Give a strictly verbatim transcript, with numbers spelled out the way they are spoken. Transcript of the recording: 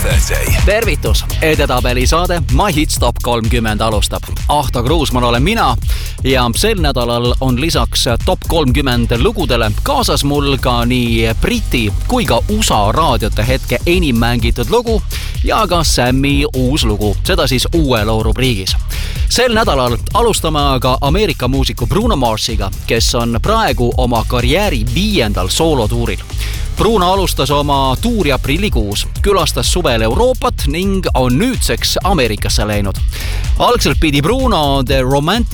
kolmkümmend. Tervitus, edetabeli saade My Hits Top kolmkümmend alustab. Ahto Kruusman olen mina ja sel nädalal on lisaks Top kolmkümmend lugudele kaasas mul ka nii Briti kui ka U S A raadiote hetke enim mängitud lugu ja ka Sammi uus lugu, seda siis uue loo rubriigis. Sel nädalal alustame aga Ameerika muusiku Bruno Marsiga, kes on praegu oma karjääri viiendal soolotuuril. Bruno alustas oma tuuri aprillikuus, külastas suvel Euroopat ning on nüüdseks Ameerikasse läinud. Algselt pidi Bruno The Romantic